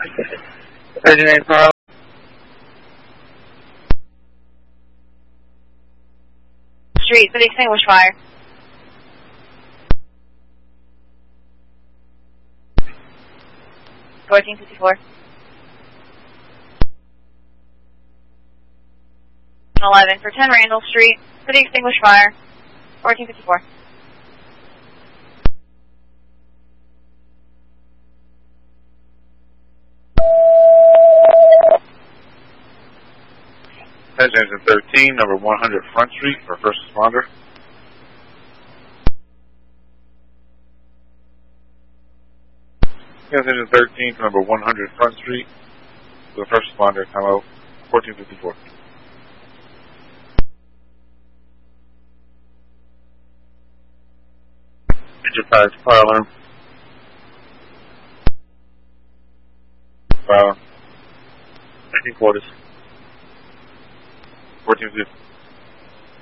Engineering fire. Street, for the extinguished fire. $14.54. 11 for 10 Randall Street, for the extinguished fire. $14.54. Engine 13, number 100 Front Street, for first responder. Engine 13, number 100 Front Street, for the first responder, time out 14:54. Engine 5, fire alarm. Fire alarm. 19 quarters. 14:50.